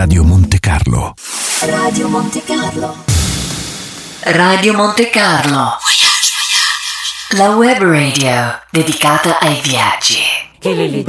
Radio Monte Carlo. Radio Monte Carlo. Radio Monte Carlo. La web radio dedicata ai viaggi.